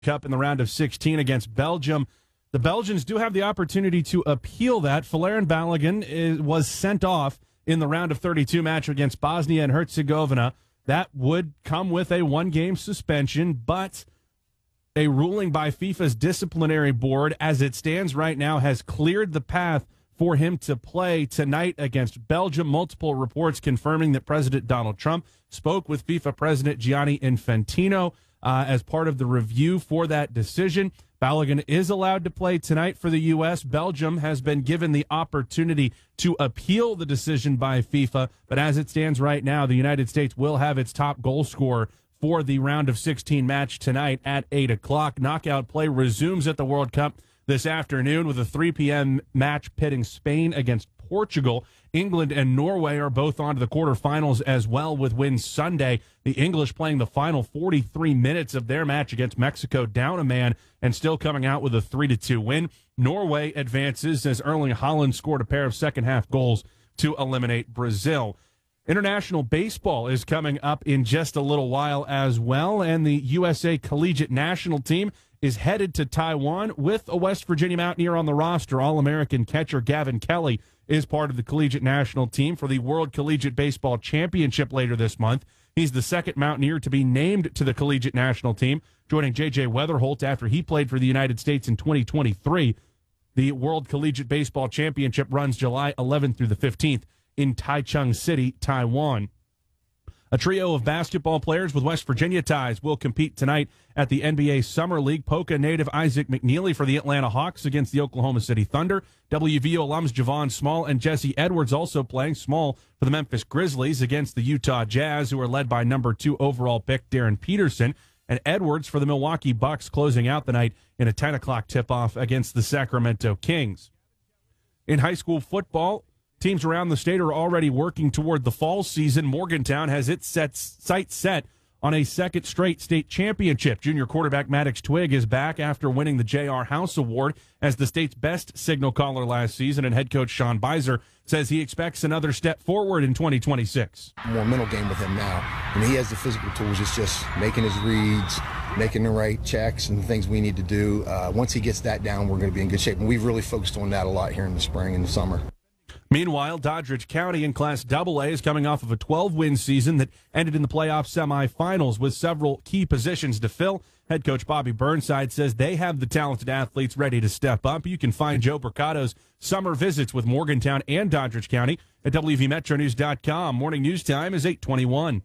Cup in the round of 16 against Belgium. The Belgians do have the opportunity to appeal that. Folarin Balogun was sent off in the round of 32 match against Bosnia and Herzegovina. That would come with a one-game suspension, but a ruling by FIFA's disciplinary board, as it stands right now, has cleared the path for him to play tonight against Belgium. Multiple reports confirming that President Donald Trump spoke with FIFA President Gianni Infantino as part of the review for that decision. Balogun is allowed to play tonight for the U.S. Belgium has been given the opportunity to appeal the decision by FIFA, but as it stands right now, the United States will have its top goal scorer for the round of 16 match tonight at 8 o'clock. Knockout play resumes at the World Cup this afternoon with a 3 p.m. match pitting Spain against Portugal. England and Norway are both on to the quarterfinals as well with wins Sunday. The English playing the final 43 minutes of their match against Mexico down a man and still coming out with a 3-2 win. Norway advances as Erling Haaland scored a pair of second-half goals to eliminate Brazil. International baseball is coming up in just a little while as well, and the USA Collegiate National Team is headed to Taiwan with a West Virginia Mountaineer on the roster. All-American catcher Gavin Kelly is part of the Collegiate National Team for the World Collegiate Baseball Championship later this month. He's the second Mountaineer to be named to the Collegiate National Team, joining J.J. Weatherholt after he played for the United States in 2023. The World Collegiate Baseball Championship runs July 11th through the 15th in Taichung City, Taiwan. A trio of basketball players with West Virginia ties will compete tonight at the NBA Summer League. Polka native Isaac McNeely for the Atlanta Hawks against the Oklahoma City Thunder. WVU alums Javon Small and Jesse Edwards also playing. Small for the Memphis Grizzlies against the Utah Jazz, who are led by number 2 overall pick Darren Peterson. And Edwards for the Milwaukee Bucks closing out the night in a 10 o'clock tip-off against the Sacramento Kings. In high school football, teams around the state are already working toward the fall season. Morgantown has its sights set on a second straight state championship. Junior quarterback Maddox Twigg is back after winning the J.R. House Award as the state's best signal caller last season, and head coach Sean Beiser says he expects another step forward in 2026. More mental game with him now. He has the physical tools. It's just making his reads, making the right checks and the things we need to do. Once he gets that down, we're going to be in good shape. And we've really focused on that a lot here in the spring and the summer. Meanwhile, Doddridge County in Class AA is coming off of a 12-win season that ended in the playoff semifinals with several key positions to fill. Head coach Bobby Burnside says they have the talented athletes ready to step up. You can find Joe Bricato's summer visits with Morgantown and Doddridge County at WVMetroNews.com. Morning news time is 8:21.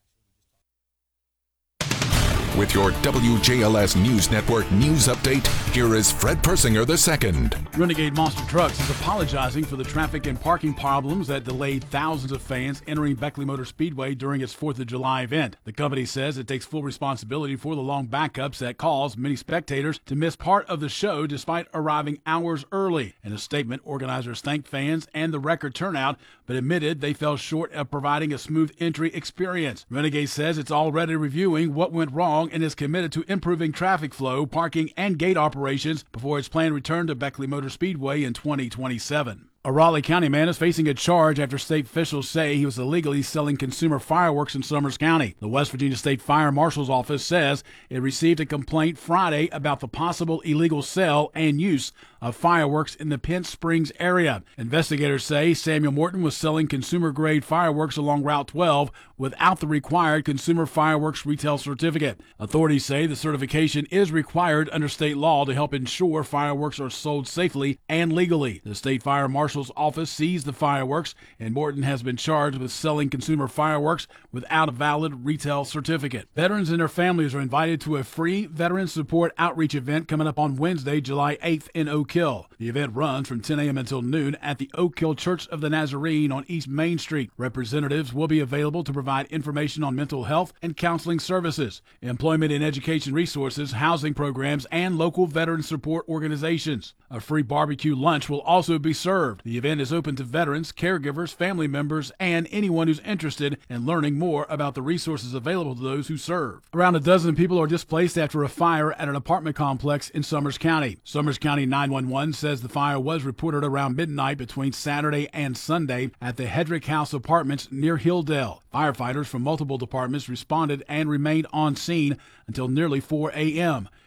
With your WJLS News Network news update, here is Fred Persinger II. Renegade Monster Trucks is apologizing for the traffic and parking problems that delayed thousands of fans entering Beckley Motor Speedway during its 4th of July event. The company says it takes full responsibility for the long backups that caused many spectators to miss part of the show despite arriving hours early. In a statement, organizers thanked fans and the record turnout, but admitted they fell short of providing a smooth entry experience. Renegade says it's already reviewing what went wrong and is committed to improving traffic flow, parking, and gate operations before its planned return to Beckley Motor Speedway in 2027. A Raleigh County man is facing a charge after state officials say he was illegally selling consumer fireworks in Summers County. The West Virginia State Fire Marshal's Office says it received a complaint Friday about the possible illegal sale and use of fireworks in the Pent Springs area. Investigators say Samuel Morton was selling consumer-grade fireworks along Route 12 without the required consumer fireworks retail certificate. Authorities say the certification is required under state law to help ensure fireworks are sold safely and legally. The State Fire Marshal's Office seized the fireworks, and Morton has been charged with selling consumer fireworks without a valid retail certificate. Veterans and their families are invited to a free Veteran Support Outreach event coming up on Wednesday, July 8th in Oak Hill. The event runs from 10 a.m. until noon at the Oak Hill Church of the Nazarene on East Main Street. Representatives will be available to provide information on mental health and counseling services, employment and education resources, housing programs, and local veteran support organizations. A free barbecue lunch will also be served. The event is open to veterans, caregivers, family members, and anyone who's interested in learning more about the resources available to those who serve. Around a dozen people are displaced after a fire at an apartment complex in Summers County. Summers County 911 says the fire was reported around midnight between Saturday and Sunday at the Hedrick House Apartments near Hilldale. Firefighters from multiple departments responded and remained on scene until nearly 4 a.m.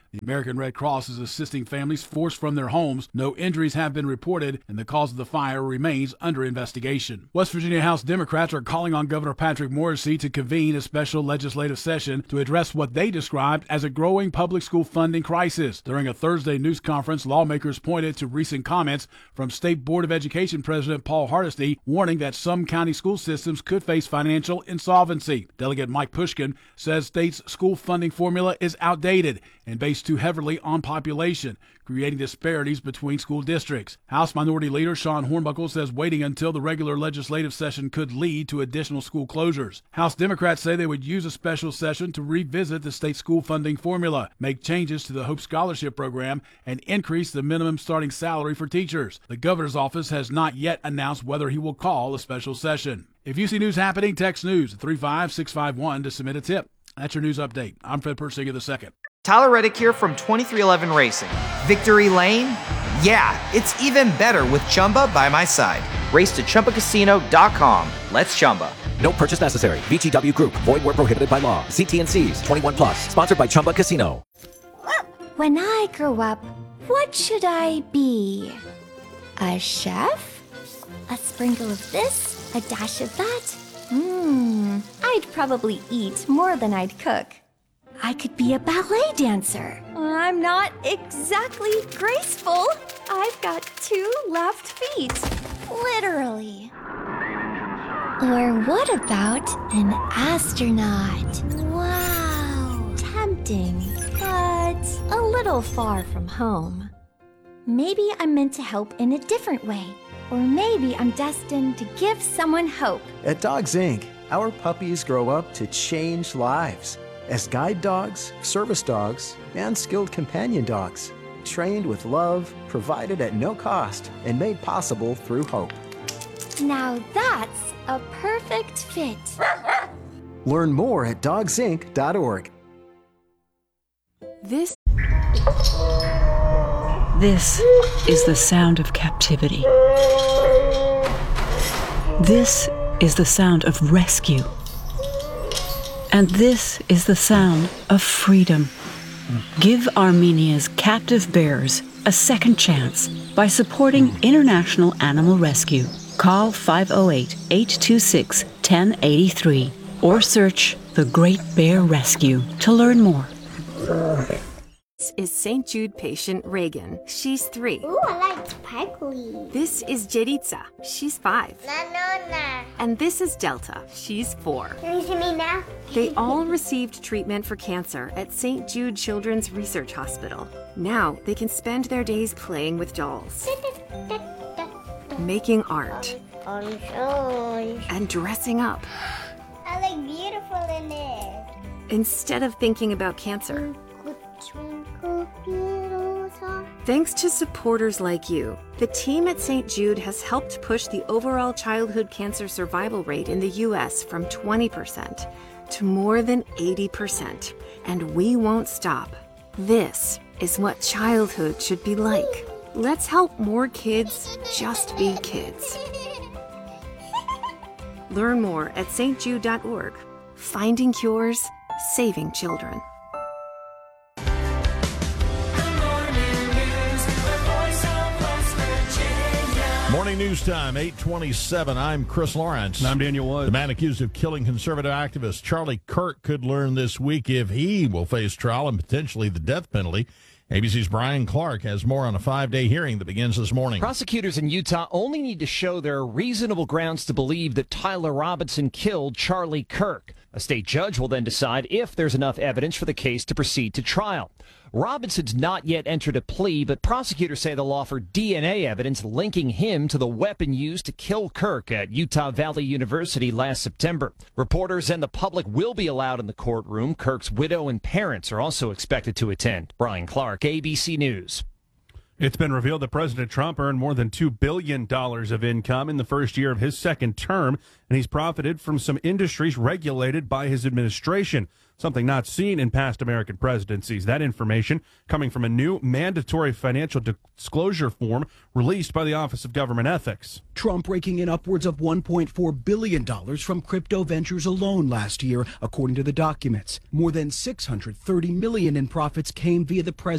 The American Red Cross is assisting families forced from their homes. No injuries have been reported, and the cause of the fire remains under investigation. West Virginia House Democrats are calling on Governor Patrick Morrisey to convene a special legislative session to address what they described as a growing public school funding crisis. During a Thursday news conference, lawmakers pointed to recent comments from State Board of Education President Paul Hardesty, warning that some county school systems could face financial insolvency. Delegate Mike Pushkin says state's school funding formula is outdated and based too heavily on population, creating disparities between school districts. House Minority Leader Sean Hornbuckle says waiting until the regular legislative session could lead to additional school closures. House Democrats say they would use a special session to revisit the state school funding formula, make changes to the Hope Scholarship Program, and increase the minimum starting salary for teachers. The governor's office has not yet announced whether he will call a special session. If you see news happening, text news at 35651 to submit a tip. That's your news update. I'm Fred Persinger II. Tyler Reddick here from 2311 Racing. Victory Lane? Yeah, it's even better with Chumba by my side. Race to ChumbaCasino.com. Let's Chumba. No purchase necessary. VGW Group. Void where prohibited by law. See T&Cs. 21 plus. Sponsored by Chumba Casino. When I grow up, what should I be? A chef? A sprinkle of this? A dash of that? I'd probably eat more than I'd cook. I could be a ballet dancer. I'm not exactly graceful. I've got 2 left feet. Literally. Or what about an astronaut? Wow. Tempting, but a little far from home. Maybe I'm meant to help in a different way. Or maybe I'm destined to give someone hope. At Dogs Inc., our puppies grow up to change lives as guide dogs, service dogs, and skilled companion dogs, trained with love, provided at no cost, and made possible through hope. Now that's a perfect fit. Learn more at dogsinc.org. This is the sound of captivity. This is the sound of rescue. And this is the sound of freedom. Give Armenia's captive bears a second chance by supporting International Animal Rescue. Call 508-826-1083 or search The Great Bear Rescue to learn more. This is St. Jude patient Reagan. She's 3. Ooh, I like sparkly. This is Jeritza. She's 5. Nanona. And this is Delta. She's 4. Can you see me now? They all received treatment for cancer at St. Jude Children's Research Hospital. Now they can spend their days playing with dolls, making art, and dressing up. I look beautiful in it. Instead of thinking about cancer. Thanks to supporters like you, the team at St. Jude has helped push the overall childhood cancer survival rate in the U.S. from 20% to more than 80%. And we won't stop. This is what childhood should be like. Let's help more kids just be kids. Learn more at stjude.org. Finding cures, saving children. Morning news time, 8:27. I'm Chris Lawrence. And I'm Daniel Wood. The man accused of killing conservative activist Charlie Kirk could learn this week if he will face trial and potentially the death penalty. ABC's Brian Clark has more on a 5-day hearing that begins this morning. Prosecutors in Utah only need to show there are reasonable grounds to believe that Tyler Robinson killed Charlie Kirk. A state judge will then decide if there's enough evidence for the case to proceed to trial. Robinson's not yet entered a plea, but prosecutors say they'll offer DNA evidence linking him to the weapon used to kill Kirk at Utah Valley University last September. Reporters and the public will be allowed in the courtroom. Kirk's widow and parents are also expected to attend. Brian Clark, ABC News. It's been revealed that President Trump earned more than $2 billion of income in the first year of his second term, and he's profited from some industries regulated by his administration. something not seen in past American presidencies. That information coming from a new mandatory financial disclosure form released by the Office of Government Ethics. Trump raking in upwards of $1.4 billion from crypto ventures alone last year, according to the documents. More than $630 million in profits came via the president.